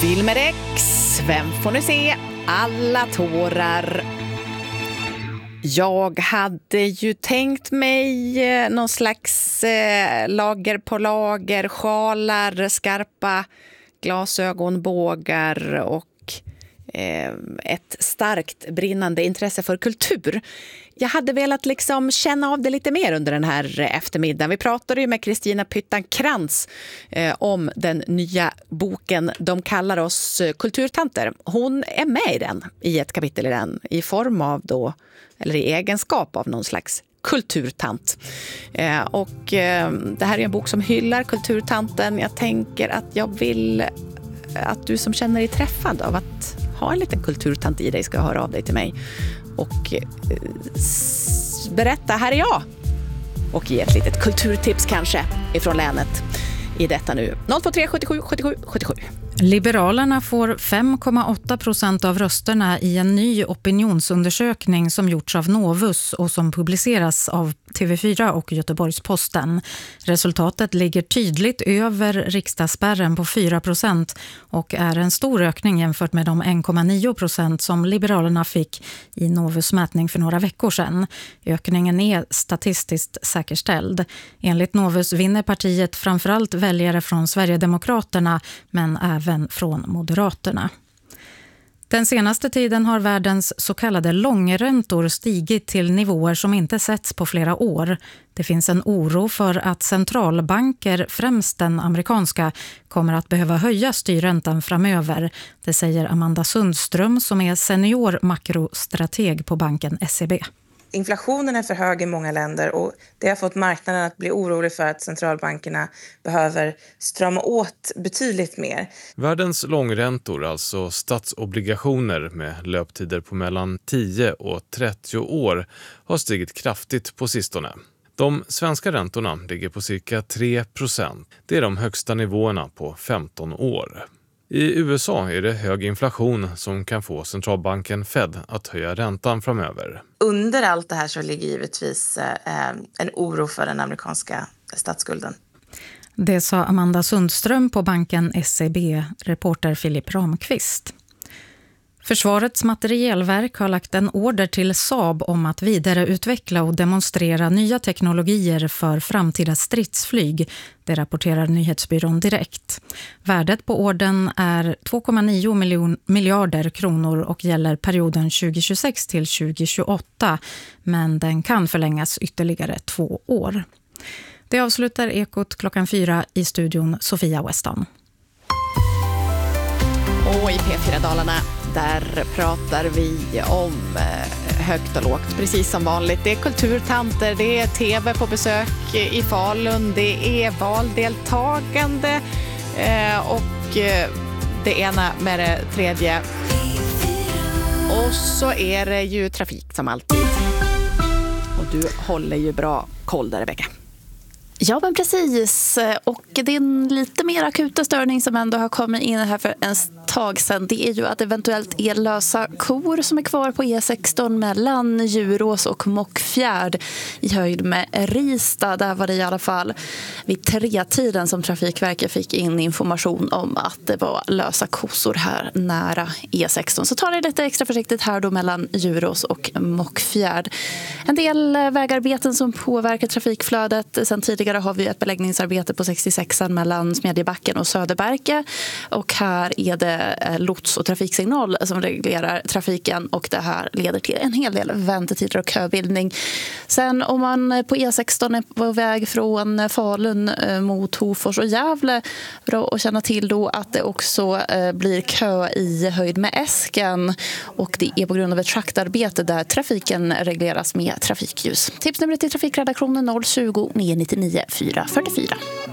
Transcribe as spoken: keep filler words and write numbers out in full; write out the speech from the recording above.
Filmer X, vem får nu se alla tårar? Jag hade ju tänkt mig någon slags eh, lager på lager, sjalar, skarpa glasögon, bågar och eh, ett starkt brinnande intresse för kultur. Jag hade velat liksom känna av det lite mer under den här eftermiddagen. Vi pratade ju med Kristina Pyttan-Krantz eh, om den nya boken De kallar oss kulturtanter. Hon är med i den, i ett kapitel i den, i form av då, eller i egenskap av någon slags kulturtant. Eh, och eh, det här är en bok som hyllar kulturtanten. Jag tänker att jag vill att du som känner dig träffad av att ha en liten kulturtant i dig ska höra av dig till mig och eh, berätta, här är jag, och ge ett litet kulturtips kanske ifrån länet i detta nu. noll två tre sjuttiosju sjuttiosju sjuttiosju. Liberalerna får fem komma åtta procent av rösterna i en ny opinionsundersökning som gjorts av Novus och som publiceras av T V fyra och Göteborgs-Posten. Resultatet ligger tydligt över riksdagsspärren på fyra procent och är en stor ökning jämfört med de en komma nio procent som Liberalerna fick i Novus mätning för några veckor sedan. Ökningen är statistiskt säkerställd. Enligt Novus vinner partiet framförallt väljare från Sverigedemokraterna men även från Moderaterna. Den senaste tiden har världens så kallade långräntor stigit till nivåer som inte setts på flera år. Det finns en oro för att centralbanker, främst den amerikanska, kommer att behöva höja styrräntan framöver. Det säger Amanda Sundström som är senior makrostrateg på banken S E B. Inflationen är för hög i många länder och det har fått marknaden att bli orolig för att centralbankerna behöver strama åt betydligt mer. Världens långräntor, alltså statsobligationer med löptider på mellan tio och trettio år, har stigit kraftigt på sistone. De svenska räntorna ligger på cirka tre procent. Det är de högsta nivåerna på femton år. I U S A är det hög inflation som kan få centralbanken Fed att höja räntan framöver. Under allt det här så ligger givetvis eh, en oro för den amerikanska statsskulden. Det sa Amanda Sundström på banken S E B, reporter Filip Ramqvist. Försvarets materielverk har lagt en order till Saab om att vidareutveckla och demonstrera nya teknologier för framtida stridsflyg. Det rapporterar nyhetsbyrån Direkt. Värdet på ordern är två komma nio miljarder kronor och gäller perioden tjugohundratjugosex till tjugohundratjugoåtta, men den kan förlängas ytterligare två år. Det avslutar Ekot klockan fyra, i studion Sofia Weston. Och i P fyra Dalarna, där pratar vi om eh, högt och lågt, precis som vanligt. Det är kulturtanter, det är tv på besök i Falun, det är valdeltagande eh, och eh, det ena med det tredje. Och så är det ju trafik som alltid. Och du håller ju bra koll där, Rebecka. Ja, men precis. Och det är en lite mer akuta störning som ändå har kommit in här för en tag sedan. Det är ju att eventuellt är lösa kor som är kvar på E sexton mellan Djurås och Mockfjärd i höjd med Rista. Där var det i alla fall vid tretiden som Trafikverket fick in information om att det var lösa kossor här nära E sexton. Så ta det lite extra försiktigt här då mellan Djurås och Mockfjärd. En del vägarbeten som påverkar trafikflödet. Sen tidigare har vi ett beläggningsarbete på sextiosexan mellan Smedjebacken och Söderberke. Och här är det lots- och trafiksignal som reglerar trafiken och det här leder till en hel del väntetider och köbildning. Sen om man på E sexton är på väg från Falun mot Hofors och Gävle, bra att känna till då att det också blir kö i höjd med Esken och det är på grund av ett schaktarbete där trafiken regleras med trafikljus. Tipsnumret till trafikredaktionen noll tjugo, nio nio nio, fyra fyra fyra.